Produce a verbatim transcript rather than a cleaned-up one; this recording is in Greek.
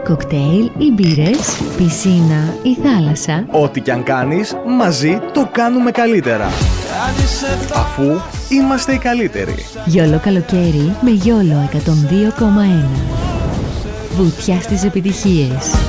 Κοκτέιλ ή μπύρες, πισίνα ή θάλασσα. Ό,τι κι αν κάνεις, μαζί το κάνουμε καλύτερα. Αφού είμαστε οι καλύτεροι. Γιόλο καλοκαίρι με Γιόλο εκατόν δύο κόμμα ένα. Βουτιά στις επιτυχίες.